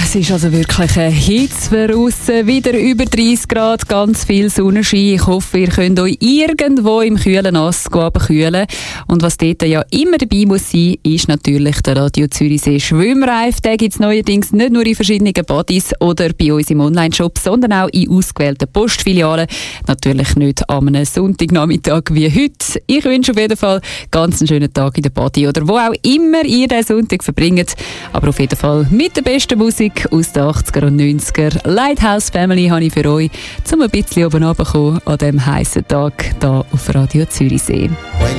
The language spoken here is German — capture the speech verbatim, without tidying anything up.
Es ist also wirklich ein Hitze draussen, wieder über dreißig Grad, ganz viel Sonnenschein. Ich hoffe, ihr könnt euch irgendwo im kühlen Nass kühlen. Und was dort ja immer dabei muss sein, ist natürlich der Radio Zürichsee Schwimmreif. Den gibt es neuerdings nicht nur in verschiedenen Bodies oder bei uns im Online-Shop, sondern auch in ausgewählten Postfilialen. Natürlich nicht an einem Sonntagnachmittag wie heute. Ich wünsche auf jeden Fall ganz einen schönen Tag in der Body oder wo auch immer ihr den Sonntag verbringt. Aber auf jeden Fall mit der besten Musik aus den achtziger und neunziger. Lighthouse Family habe ich für euch, um ein bisschen oben runterzukommen an diesem heissen Tag hier auf Radio Zürichsee.